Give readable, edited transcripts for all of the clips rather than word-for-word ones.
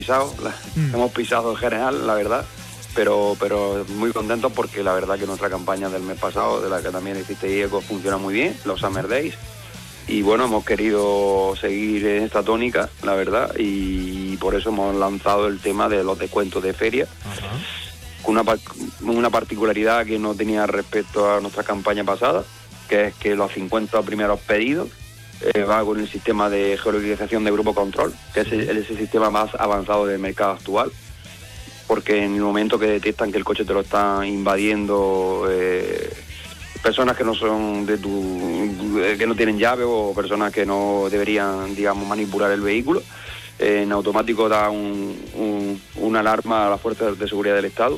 pisado, hemos pisado en general, la verdad, pero muy contentos porque la verdad que nuestra campaña del mes pasado, de la que también hiciste eco, funciona muy bien, los Summer Days, y bueno, hemos querido seguir en esta tónica, la verdad, y por eso hemos lanzado el tema de los descuentos de feria. Con una particularidad que no tenía respecto a nuestra campaña pasada, que es que los 50 primeros pedidos va con el sistema de geolocalización de Grupo Control, que es ese sistema más avanzado del mercado actual, porque en el momento que detectan que el coche te lo está invadiendo personas que no son que no tienen llave o personas que no deberían, digamos, manipular el vehículo, en automático da una alarma a las fuerzas de seguridad del Estado,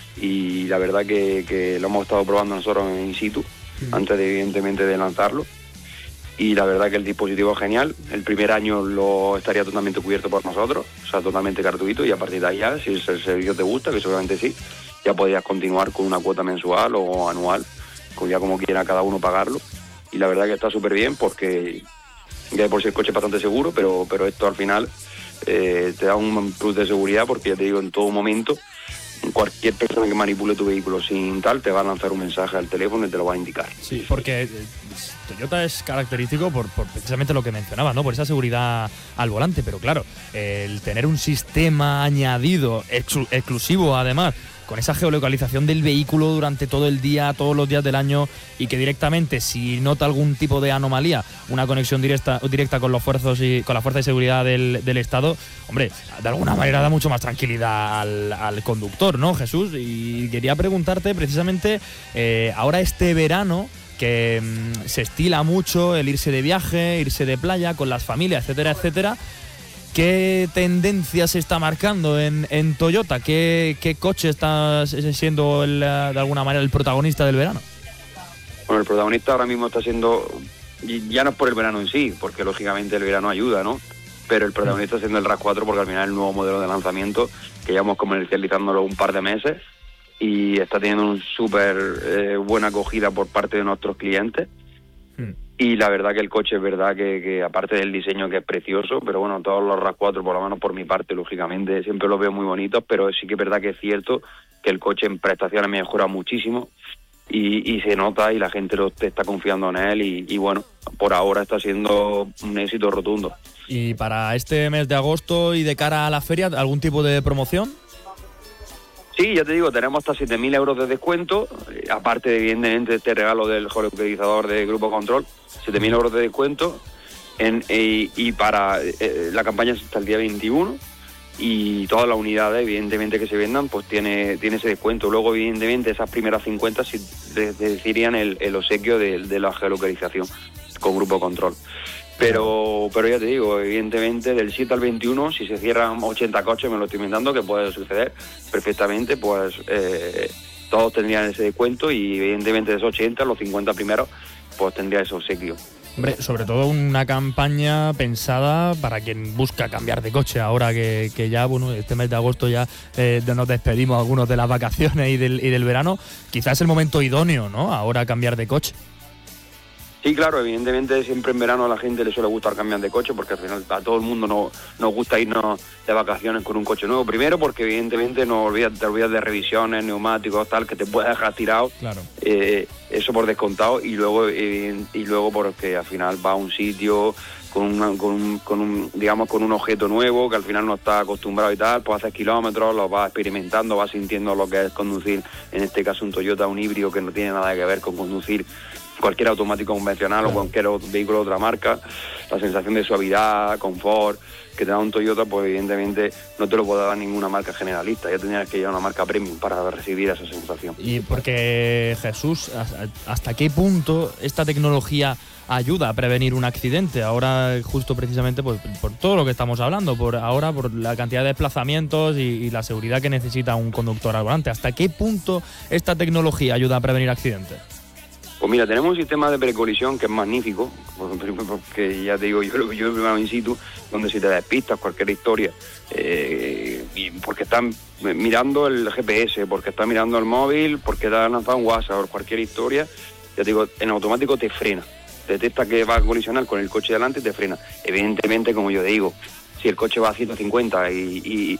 y la verdad que lo hemos estado probando nosotros in situ antes de, evidentemente, de lanzarlo, y la verdad que el dispositivo es genial. El primer año lo estaría totalmente cubierto por nosotros, o sea, totalmente gratuito, y a partir de ahí ya, si el servicio te gusta, que seguramente sí, ya podrías continuar con una cuota mensual o anual, ya como quiera cada uno pagarlo, y la verdad que está súper bien porque ya de por sí el coche es bastante seguro, pero esto al final te da un plus de seguridad, porque ya te digo, en todo momento cualquier persona que manipule tu vehículo sin tal te va a lanzar un mensaje al teléfono y te lo va a indicar. Sí, porque Toyota es característico por precisamente lo que mencionabas, ¿no? Por esa seguridad al volante, pero claro, el tener un sistema añadido, exclusivo además, con esa geolocalización del vehículo durante todo el día, todos los días del año, y que directamente, si nota algún tipo de anomalía, una conexión directa con los fuerzas de seguridad del Estado, hombre, de alguna manera da mucho más tranquilidad al conductor, ¿no, Jesús? Y quería preguntarte precisamente, ahora este verano, que se estila mucho el irse de viaje, irse de playa con las familias, etcétera, etcétera, ¿qué tendencia se está marcando en Toyota? ¿Qué coche está siendo de alguna manera el protagonista del verano? Bueno, el protagonista ahora mismo está siendo, ya no es por el verano en sí, porque lógicamente el verano ayuda, ¿no? Pero el protagonista está siendo el RAV4, porque al final es el nuevo modelo de lanzamiento, que llevamos comercializándolo un par de meses, y está teniendo un súper buena acogida por parte de nuestros clientes. Y la verdad que el coche es verdad que aparte del diseño, que es precioso, pero bueno, todos los RAV4, por lo menos por mi parte, lógicamente, siempre los veo muy bonitos, pero sí que es verdad que es cierto que el coche en prestaciones mejora muchísimo, y se nota, y la gente está confiando en él, y bueno, por ahora está siendo un éxito rotundo. ¿Y para este mes de agosto y de cara a la feria, algún tipo de promoción? Sí, ya te digo, tenemos hasta 7.000 euros de descuento, aparte de, evidentemente, este regalo del geolocalizador de Grupo Control, 7.000 euros de descuento, y para la campaña es hasta el día 21, y todas las unidades, evidentemente, que se vendan, pues tiene ese descuento. Luego, evidentemente, esas primeras 50 sí decidirían el obsequio de la geolocalización con Grupo Control. Pero ya te digo, evidentemente, del 7 al 21, si se cierran 80 coches, me lo estoy inventando, que puede suceder perfectamente, pues todos tendrían ese descuento, y evidentemente de esos 80, los 50 primeros, pues tendría ese obsequio. Hombre, sobre todo una campaña pensada para quien busca cambiar de coche, ahora que ya, bueno, este mes de agosto ya nos despedimos algunos de las vacaciones y del verano. Quizás es el momento idóneo, ¿no?, ahora cambiar de coche. Sí, claro, evidentemente siempre en verano a la gente le suele gustar cambiar de coche, porque al final a todo el mundo nos gusta irnos de vacaciones con un coche nuevo. Primero porque evidentemente te olvidas de revisiones, neumáticos, tal, que te puede dejar tirado. Claro. Eso por descontado, y luego porque al final va a un sitio con un objeto nuevo que al final no está acostumbrado y tal, pues haces kilómetros, lo vas experimentando, vas sintiendo lo que es conducir, en este caso un Toyota, un híbrido, que no tiene nada que ver con conducir cualquier automático convencional o cualquier vehículo de otra marca. La sensación de suavidad, confort que te da un Toyota, pues evidentemente no te lo puede dar ninguna marca generalista, ya tendrías que ir a una marca premium para recibir esa sensación. Y porque, Jesús, ¿hasta qué punto esta tecnología ayuda a prevenir un accidente? Ahora, justo precisamente por todo lo que estamos hablando, por la cantidad de desplazamientos y la seguridad que necesita un conductor al volante, ¿hasta qué punto esta tecnología ayuda a prevenir accidentes? Pues mira, tenemos un sistema de precolisión que es magnífico, porque ya te digo, yo he probado in situ, donde si te despistas cualquier historia, porque están mirando el GPS, porque están mirando el móvil, porque te han lanzado un WhatsApp o cualquier historia, ya te digo, en automático te frena. Detecta que va a colisionar con el coche delante y te frena. Evidentemente, como yo digo, si el coche va a 150 y